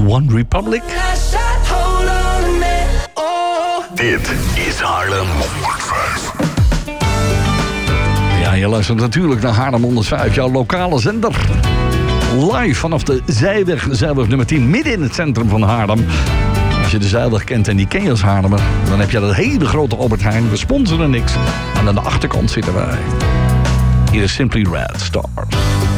One Republic. Dit is Haarlem 105. Ja, je luistert natuurlijk naar Haarlem 105, jouw lokale zender. Live vanaf de Zijweg nummer 10, midden in het centrum van Haarlem. Als je de Zijweg kent en die ken je als Haarlemmer, dan heb je dat hele grote Albert Heijn. We sponsoren niks. En aan de achterkant zitten wij. Hier is Simply Red Stars.